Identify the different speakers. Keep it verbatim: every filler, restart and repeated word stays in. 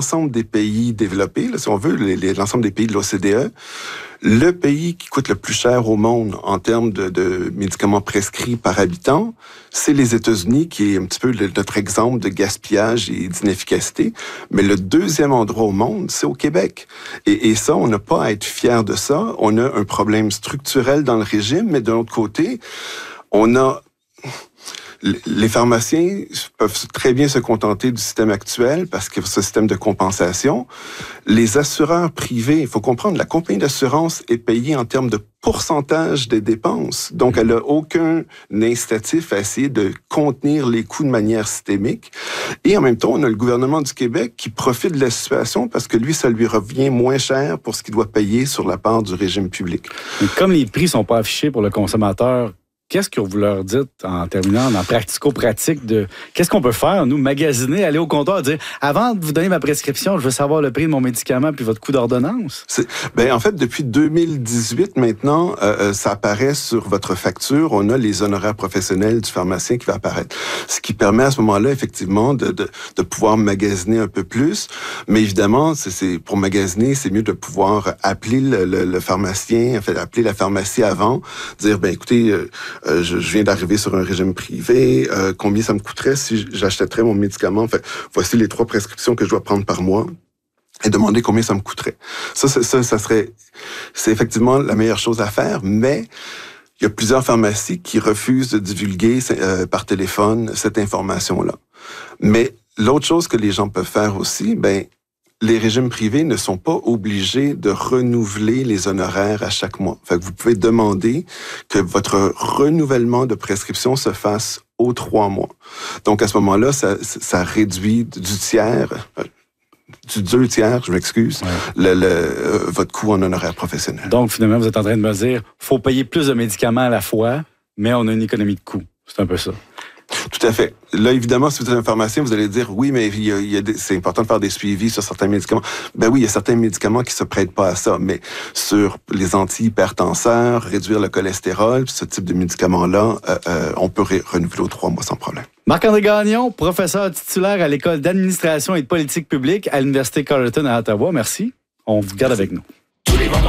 Speaker 1: l'ensemble des pays développés, là, si on veut, les, les, l'ensemble des pays de l'O C D E, le pays qui coûte le plus cher au monde en termes de, de médicaments prescrits par habitant, c'est les États-Unis, qui est un petit peu le, notre exemple de gaspillage et d'inefficacité. Mais le deuxième endroit au monde, c'est au Québec. Et, et ça, on n'a pas à être fier de ça. On a un problème structurel dans le régime, mais d'un autre côté, on a... Les pharmaciens peuvent très bien se contenter du système actuel parce que ce système de compensation. Les assureurs privés, il faut comprendre, la compagnie d'assurance est payée en termes de pourcentage des dépenses. Donc, elle n'a aucun incitatif à essayer de contenir les coûts de manière systémique. Et en même temps, on a le gouvernement du Québec qui profite de la situation parce que lui, ça lui revient moins cher pour ce qu'il doit payer sur la part du régime public.
Speaker 2: Et comme les prix ne sont pas affichés pour le consommateur, qu'est-ce que vous leur dites en terminant, en pratico-pratique, de qu'est-ce qu'on peut faire, nous, magasiner, aller au comptoir, dire avant de vous donner ma prescription, je veux savoir le prix de mon médicament puis votre coût d'ordonnance?
Speaker 1: C'est, ben, en fait, depuis deux mille dix-huit, maintenant, euh, ça apparaît sur votre facture. On a les honoraires professionnels du pharmacien qui va apparaître. Ce qui permet à ce moment-là, effectivement, de, de, de pouvoir magasiner un peu plus. Mais évidemment, c'est, c'est, pour magasiner, c'est mieux de pouvoir appeler le, le, le pharmacien, en fait, appeler la pharmacie avant, dire, ben écoutez, euh, Euh, je, je viens d'arriver sur un régime privé. Euh, combien ça me coûterait si j'achèterais mon médicament? Fait, voici les trois prescriptions que je dois prendre par mois. Et demander combien ça me coûterait. Ça, ça, ça, ça serait, c'est effectivement la meilleure chose à faire, mais il y a plusieurs pharmacies qui refusent de divulguer euh, par téléphone cette information-là. Mais l'autre chose que les gens peuvent faire aussi, ben, les régimes privés ne sont pas obligés de renouveler les honoraires à chaque mois. Fait que vous pouvez demander que votre renouvellement de prescription se fasse aux trois mois. Donc, à ce moment-là, ça, ça réduit du tiers, du deux tiers, je m'excuse, ouais. le, le, euh, votre coût en honoraire professionnel.
Speaker 2: Donc, finalement, vous êtes en train de me dire, faut payer plus de médicaments à la fois, mais on a une économie de coût. C'est un peu ça.
Speaker 1: Tout à fait. Là, évidemment, si vous êtes un pharmacien, vous allez dire, oui, mais il y a, il y a des, c'est important de faire des suivis sur certains médicaments. Ben oui, il y a certains médicaments qui se prêtent pas à ça, mais sur les antihypertenseurs, réduire le cholestérol, ce type de médicaments-là, euh, euh, on peut ré- renouveler aux trois mois sans problème.
Speaker 2: Marc-André Gagnon, professeur titulaire à l'École d'administration et de politique publique à l'Université Carleton à Ottawa. Merci. On vous garde avec nous.